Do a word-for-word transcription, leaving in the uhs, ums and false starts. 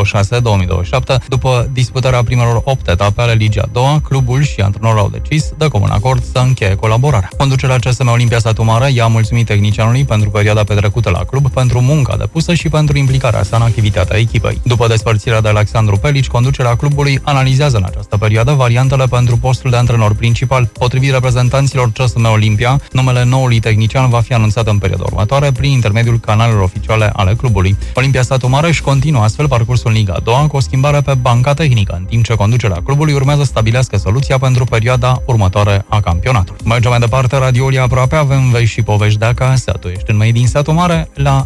douăzeci și șase două mii douăzeci și șapte. După disputarea primelor opt etape ale Ligii a doua, clubul și antrenorul au decis, de comun acord, să încheie colaborarea. Conducerea C S M Olimpia Satu Mare i-a mulțumit tehnicianului pentru perioada petrecută la club, pentru munca depusă și pentru implicarea sa în activitatea echipei. După despărțirea de Alexandru Pelici, conducerea clubului analizează în această perioadă variantele pentru postul de antrenor principal. Potrivit reprezentanților C S M Olimpia, numele noului tehnician va fi anunțat în perioada următoare prin intermediul canalelor oficiale ale clubului. Olimpia Satu Mare își continuă astfel parcursul în Liga a doua cu o schimbare pe banca tehnică, în timp ce conducerea clubului urmează să stabilească soluția pentru perioada următoare a campionatului. Mergem mai departe, radioul e aproape, avem vești și povești de acasă. Tu ești în Made in Satu Mare la